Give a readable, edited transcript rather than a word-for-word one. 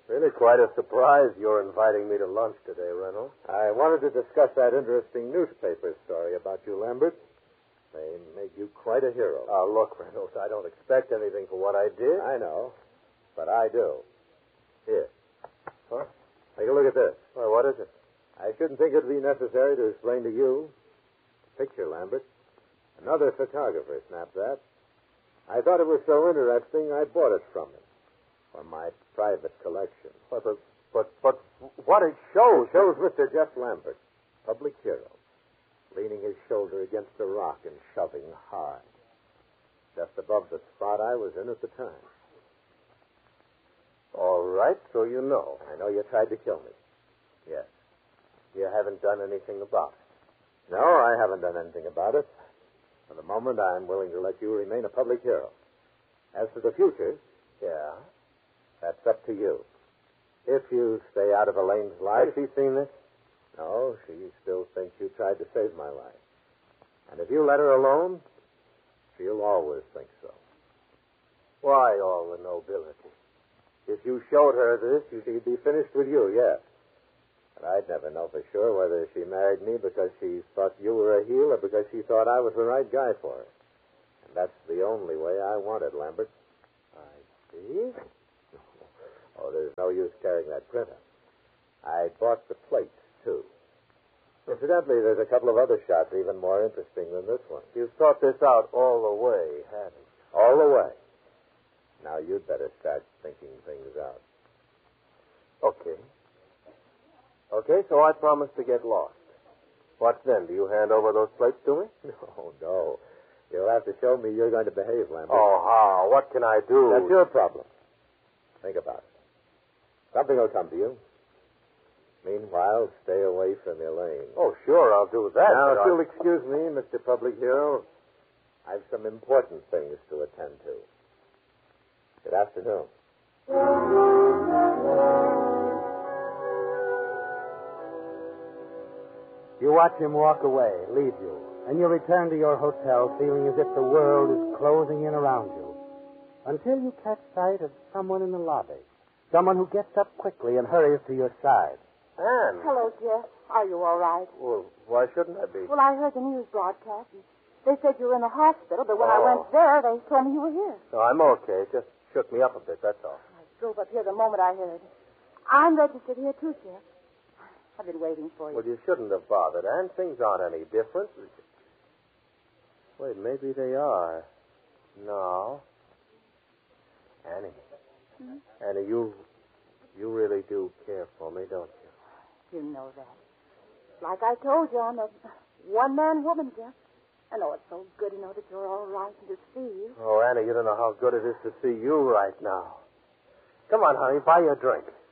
Really quite a surprise you're inviting me to lunch today, Reynolds. I wanted to discuss that interesting newspaper story about you, Lambert. They made you quite a hero. Oh, look, Reynolds, I don't expect anything for what I did. I know, but I do. Here. Huh? Take a look at this. Well, what is it? I shouldn't think it'd be necessary to explain to you. Picture, Lambert. Another photographer snapped that. I thought it was so interesting, I bought it from him for my private collection. But what it shows... It shows Mr. Jeff Lambert, public hero, leaning his shoulder against a rock and shoving hard, just above the spot I was in at the time. All right, so you know. I know you tried to kill me. Yes. You haven't done anything about it. No, I haven't done anything about it. For the moment, I'm willing to let you remain a public hero. As for the future, Yeah? that's up to you. If you stay out of Elaine's life... Has she seen this? No, she still thinks you tried to save my life. And if you let her alone, she'll always think so. Why all the nobility? If you showed her this, she'd be finished with you, yes. But I'd never know for sure whether she married me because she thought you were a heel or because she thought I was the right guy for her. And that's the only way I want it, Lambert. I see. Oh, there's no use carrying that printer. I bought the plates, too. Incidentally, there's a couple of other shots even more interesting than this one. You've thought this out all the way, haven't you? All the way. Now, you'd better start thinking things out. Okay. Okay, so I promise to get lost. What then? Do you hand over those plates to me? No. You'll have to show me you're going to behave, Lambert. Oh, how? What can I do? That's your problem. Think about it. Something will come to you. Meanwhile, stay away from Elaine. Oh, sure, I'll do that. Now, but if you'll excuse me, Mr. Public Hero, I've some important things to attend to. Good afternoon. You watch him walk away, leave you, and you return to your hotel feeling as if the world is closing in around you. Until you catch sight of someone in the lobby. Someone who gets up quickly and hurries to your side. Anne. Hello, Jeff. Are you all right? Well, why shouldn't I be? Well, I heard the news broadcast. And they said you were in the hospital, but when I Oh. went there, they told me you were here. No, I'm okay. It just shook me up a bit, that's all. I drove up here the moment I heard. I'm registered here, too, Jeff. I've been waiting for you. Well, you shouldn't have bothered, Anne. Things aren't any different. Wait, maybe they are. No. Annie. Hmm? Annie, you really do care for me, don't you? You know that. Like I told you, I'm a one-man woman, Jeff. I know it's so good to know that you're all right and to see you. Oh, Annie, you don't know how good it is to see you right now. Come on, honey, buy you a drink.